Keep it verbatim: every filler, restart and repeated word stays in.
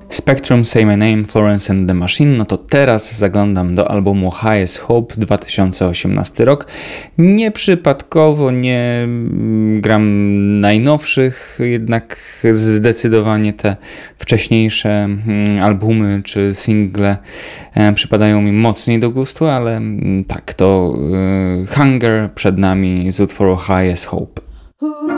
Spectrum, Say My Name, Florence and the Machine. No to teraz zaglądam do albumu Highest Hope dwa tysiące osiemnasty rok. Nieprzypadkowo nie gram najnowszych, jednak zdecydowanie te wcześniejsze albumy czy single przypadają mi mocniej do gustu, ale tak, to Hunger przed nami z utworu Highest Hope.